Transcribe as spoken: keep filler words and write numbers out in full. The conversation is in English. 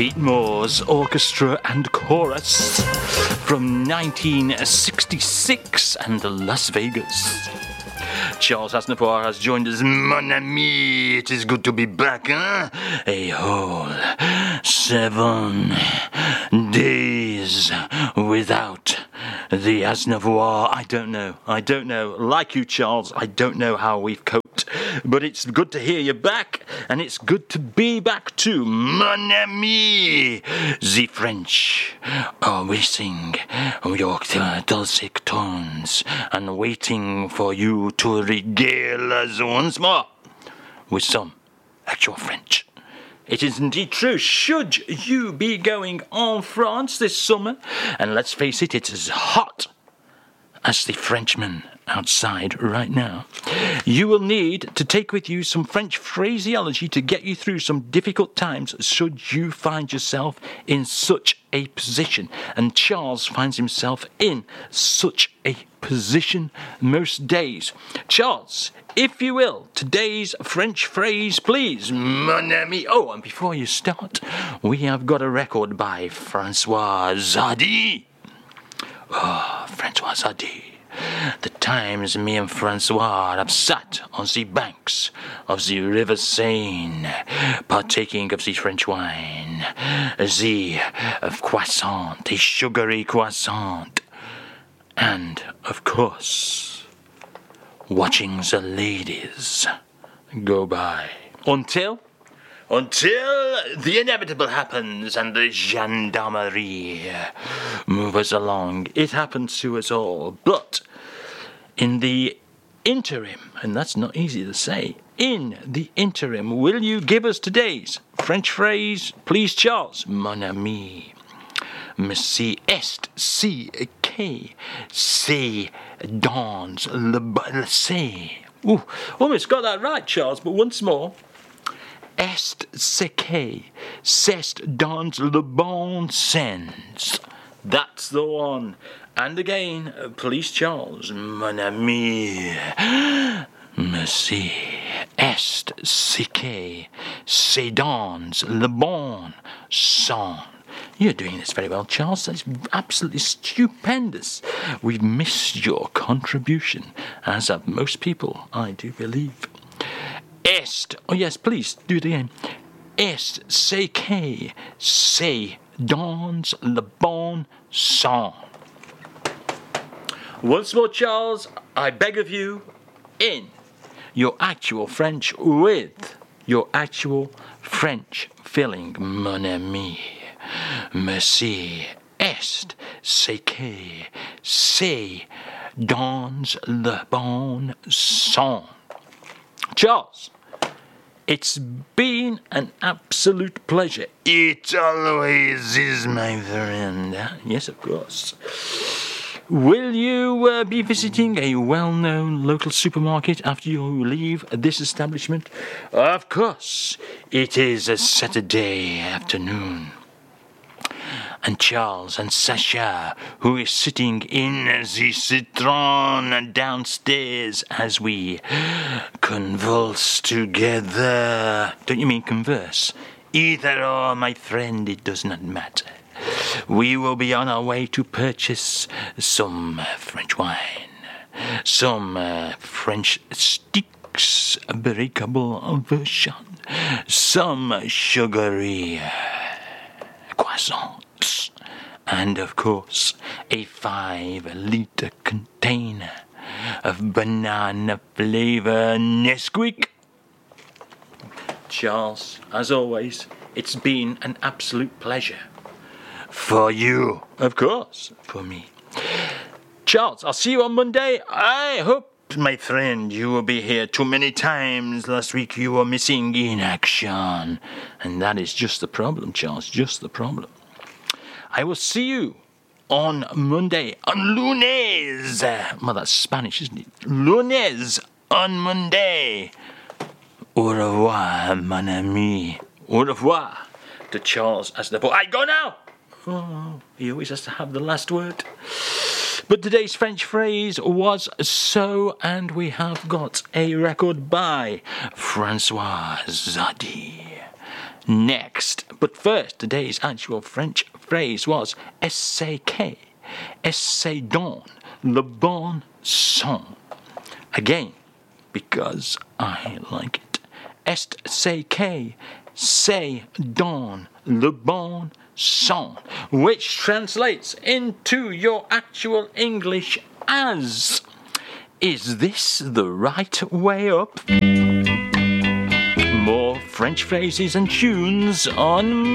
Pete Moore's Orchestra and Chorus from nineteen sixty-six and Las Vegas. Charles Aznavour has joined us. Mon ami, it is good to be back, huh? A whole seven days without the Aznavour. I don't know. I don't know. Like you, Charles, I don't know how we've coped. But it's good to hear you back, and it's good to be back too. Mon ami, the French are whistling your dulcet tones and waiting for you to regale us once more with some actual French. It is indeed true. Should you be going en France this summer, and let's face it, it's as hot as the Frenchman outside right now, you will need to take with you some French phraseology to get you through some difficult times should you find yourself in such a position. And Charles finds himself in such a position most days. Charles, if you will, today's French phrase, please. Mon ami. Oh, and before you start, we have got a record by François Hardy. Oh, François Hardy. The times me and Francois have sat on the banks of the River Seine, partaking of the French wine, the croissant, the sugary croissant, and, of course, watching the ladies go by. Until... Until the inevitable happens and the gendarmerie move us along. It happens to us all. But in the interim, and that's not easy to say, in the interim, will you give us today's French phrase, please, Charles? Mon ami, Monsieur est si que c'est dans le passé. Ooh, almost got that right, Charles, but once more. Est ce que c'est dans le bon sens. That's the one. And again, please, Charles, mon ami, Monsieur, est ce que c'est dans le bon sens. You're doing this very well, Charles. That's absolutely stupendous. We've missed your contribution, as have most people, I do believe. Est, oh yes, please, do it again. Est ce que c'est dans le bon sens. Once more, Charles, I beg of you, in your actual French with your actual French filling, mon ami. Monsieur, est ce que c'est dans le bon sens. Charles, it's been an absolute pleasure. It always is, my friend. Yes, of course. Will you uh, be visiting a well-known local supermarket after you leave this establishment? Of course. It is a Saturday afternoon. And Charles and Sasha, who is sitting in the citron downstairs as we convulse together. Don't you mean converse? Either or, my friend, it does not matter. We will be on our way to purchase some French wine, some uh, French sticks, a breakable version, some sugary uh, croissants, and of course a five-liter container of banana-flavor Nesquik. Charles, as always, it's been an absolute pleasure. For you, of course, for me. Charles, I'll see you on Monday. I hope, my friend, you will be here too many times. Last week you were missing in action. And that is just the problem, Charles, just the problem. I will see you on Monday, on lunes. Well, that's Spanish, isn't it? Lunes, on Monday. Au revoir, mon ami. Au revoir to Charles Aznavour. I go now. Oh, he always has to have the last word. But today's French phrase was so, and we have got a record by François Hardy. next. But first, today's actual French phrase was "est-ce que, est-ce donc le bon sang?" Again, because I like it. Est-ce que, c'est donc le bon sang? Which translates into your actual English as, is this the right way up? More French phrases and tunes on